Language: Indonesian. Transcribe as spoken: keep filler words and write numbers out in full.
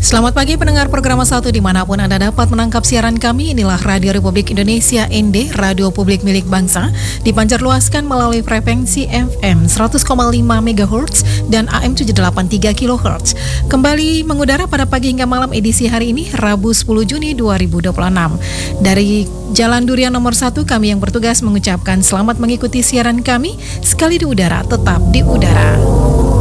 Selamat pagi pendengar program satu dimanapun Anda dapat menangkap siaran kami. Inilah Radio Republik Indonesia N D, Radio Publik milik bangsa, dipancarluaskan melalui frekuensi F M seratus koma lima megahertz dan A M tujuh delapan tiga kilohertz. Kembali mengudara pada pagi hingga malam edisi hari ini, Rabu sepuluh Juni dua ribu dua puluh enam. Dari Jalan Durian nomor satu, kami yang bertugas mengucapkan selamat mengikuti siaran kami. Sekali di udara, tetap di udara.